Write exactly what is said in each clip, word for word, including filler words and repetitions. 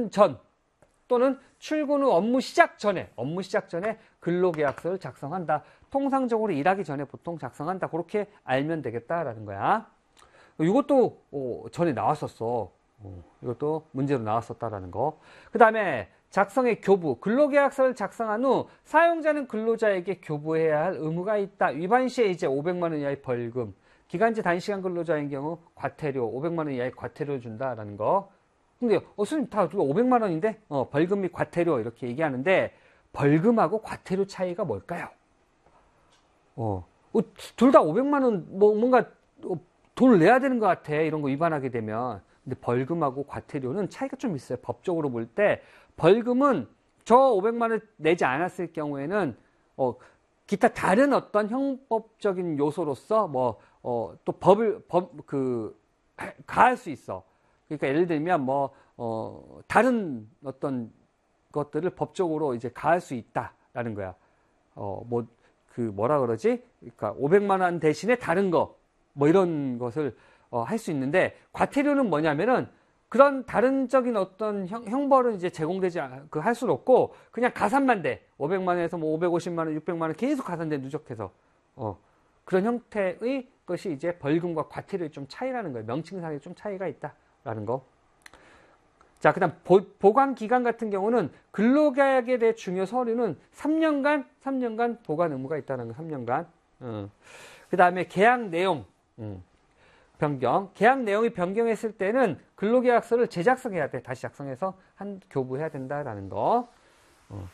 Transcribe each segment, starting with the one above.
출근 전 또는 출근 후 업무 시작 전에 업무 시작 전에 근로계약서를 작성한다. 통상적으로 일하기 전에 보통 작성한다. 그렇게 알면 되겠다라는 거야. 이것도 어, 전에 나왔었어. 어, 이것도 문제로 나왔었다라는 거. 그 다음에 작성의 교부. 근로계약서를 작성한 후 사용자는 근로자에게 교부해야 할 의무가 있다. 위반 시에 이제 오백만 원 이하의 벌금. 기간제 단시간 근로자인 경우 과태료, 오백만 원 이하의 과태료 준다라는 거. 근데 어, 선생님 다 오백만 원인데 어, 벌금 및 과태료 이렇게 얘기하는데 벌금하고 과태료 차이가 뭘까요? 어, 어 둘 다 오백만 원 뭐 뭔가 어, 돈을 내야 되는 것 같아. 이런 거 위반하게 되면. 근데 벌금하고 과태료는 차이가 좀 있어요. 법적으로 볼 때 벌금은 저 오백만 원 내지 않았을 경우에는 어, 기타 다른 어떤 형법적인 요소로서 뭐 어, 또 법을 법 그 가할 수 있어. 그러니까 예를 들면 뭐 어, 다른 어떤 것들을 법적으로 이제 가할 수 있다라는 거야. 어, 뭐 그 뭐라 그러지? 그러니까 오백만 원 대신에 다른 거 뭐 이런 것을 어, 할 수 있는데 과태료는 뭐냐면은 그런 다른적인 어떤 형, 형벌은 이제 제공되지 그 할 수는 없고 그냥 가산만 돼. 오백만 원에서 뭐 오백오십만 원, 육백만 원 계속 가산돼 누적해서 어, 그런 형태의 것이 이제 벌금과 과태료의 좀 차이라는 거예요. 명칭상에 좀 차이가 있다라는 거. 자, 그다음 보, 보관 기간 같은 경우는 근로계약에 대해 중요 서류는 삼 년간 삼 년간 보관 의무가 있다는 거. 삼 년간. 어. 그다음에 계약 내용. 음. 변경. 계약 내용이 변경했을 때는 근로계약서를 재작성해야 돼. 다시 작성해서 한 교부해야 된다라는 거. 어.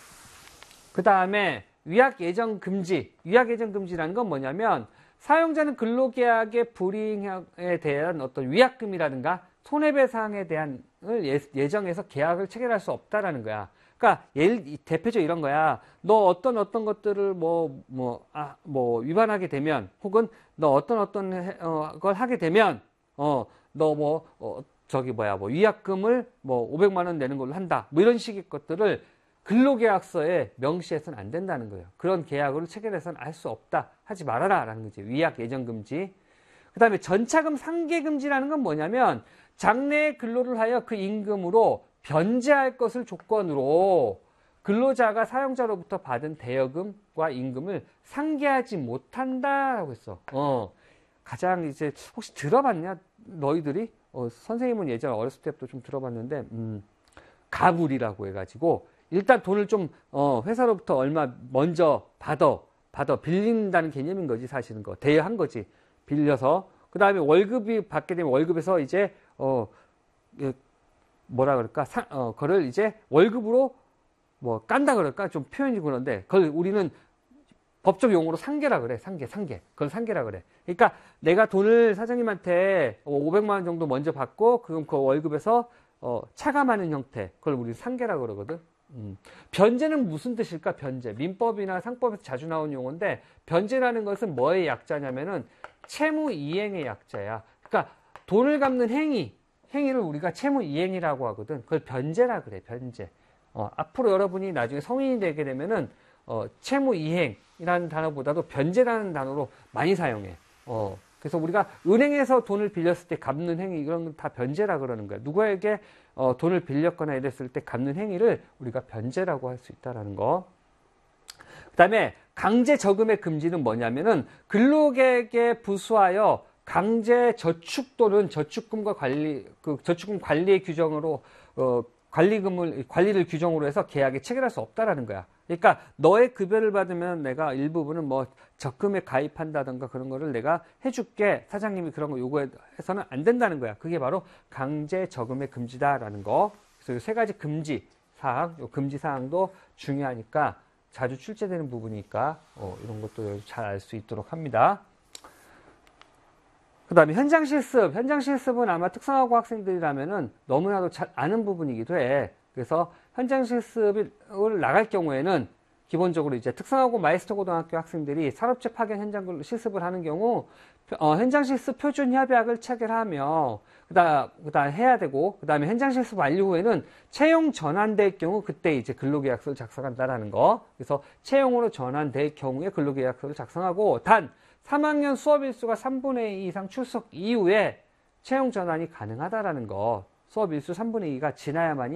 그 다음에 위약 예정 금지. 위약 예정 금지라는 건 뭐냐면 사용자는 근로계약의 불이행에 대한 어떤 위약금이라든가 손해배상에 대한 예정해서 계약을 체결할 수 없다라는 거야. 그러니까 예를 대표적으로 이런 거야. 너 어떤 어떤 것들을 뭐 뭐 아 뭐 위반하게 되면 혹은 너 어떤 어떤 해, 어, 걸 하게 되면 어 너 뭐 어, 저기 뭐야 뭐 위약금을 뭐 오백만 원 내는 걸로 한다. 뭐 이런 식의 것들을 근로계약서에 명시해서는 안 된다는 거예요. 그런 계약을 체결해서는 할 수 없다. 하지 말아라라는 거지. 위약 예정 금지. 그다음에 전차금 상계 금지라는 건 뭐냐면 장래에 근로를 하여 그 임금으로 변제할 것을 조건으로 근로자가 사용자로부터 받은 대여금과 임금을 상계하지 못한다라고 했어. 어, 가장 이제 혹시 들어봤냐? 너희들이? 어, 선생님은 예전에 어렸을 때부터 좀 들어봤는데 음, 가불이라고 해가지고 일단 돈을 좀 어, 회사로부터 얼마 먼저 받아 받아 빌린다는 개념인 거지 사실은 거 대여한 거지 빌려서 그 다음에 월급이 받게 되면 월급에서 이제 어 뭐라 그럴까 사, 어 그걸 이제 월급으로 뭐 깐다 그럴까 좀 표현이 그런데 그걸 우리는 법적 용어로 상계라 그래. 상계 상계 그걸 상계라 그래. 그러니까 내가 돈을 사장님한테 오백만 원 정도 먼저 받고 그럼 그 월급에서 어 차감하는 형태 그걸 우리 상계라 그러거든. 음. 변제는 무슨 뜻일까? 변제. 민법이나 상법에서 자주 나오는 용어인데 변제라는 것은 뭐의 약자냐면은 채무 이행의 약자야. 그러니까 돈을 갚는 행위, 행위를 우리가 채무 이행이라고 하거든. 그걸 변제라 그래. 변제. 어, 앞으로 여러분이 나중에 성인이 되게 되면은 어, 채무 이행이라는 단어보다도 변제라는 단어로 많이 사용해. 어, 그래서 우리가 은행에서 돈을 빌렸을 때 갚는 행위 이런 건 다 변제라 그러는 거야. 누구에게 어, 돈을 빌렸거나 이랬을 때 갚는 행위를 우리가 변제라고 할 수 있다라는 거. 그 다음에 강제 저금의 금지는 뭐냐면은 근로계획에 부수하여 강제 저축 또는 저축금과 관리 그 저축금 관리의 규정으로 어, 관리금을 관리를 규정으로 해서 계약에 체결할 수 없다라는 거야. 그러니까 너의 급여를 받으면 내가 일부분은 뭐 적금에 가입한다든가 그런 거를 내가 해줄게. 사장님이 그런 거 요구해서는 안 된다는 거야. 그게 바로 강제 저금의 금지다라는 거. 그래서 이 세 가지 금지 사항, 요 금지 사항도 중요하니까 자주 출제되는 부분이니까 어, 이런 것도 잘 알 수 있도록 합니다. 그 다음에 현장 실습. 현장 실습은 아마 특성화고 학생들이라면은 너무나도 잘 아는 부분이기도 해. 그래서 현장 실습을 나갈 경우에는 기본적으로 이제 특성화고 마이스터 고등학교 학생들이 산업체 파견 현장 실습을 하는 경우 어, 현장 실습 표준 협약을 체결하며 그다음 그다음 해야 되고 그다음에 현장 실습 완료 후에는 채용 전환될 경우 그때 이제 근로계약서를 작성한다라는 거. 그래서 채용으로 전환될 경우에 근로계약서를 작성하고 단 삼 학년 수업 일수가 삼분의 이 이상 출석 이후에 채용 전환이 가능하다라는 거. 수업 일수 삼분의 이가 지나야만이